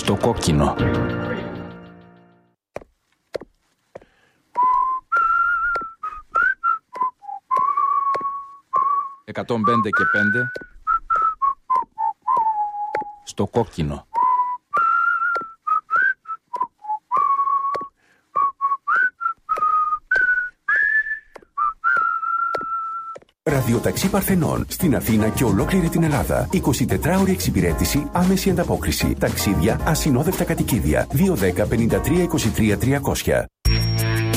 Στο κόκκινο. «105 και 5» στο κόκκινο. Ραδιοταξί Παρθενών στην Αθήνα και ολόκληρη την Ελλάδα. 24ωρη εξυπηρέτηση, άμεση ανταπόκριση. Ταξίδια, ασυνόδευτα κατοικίδια. 210 53 23 300.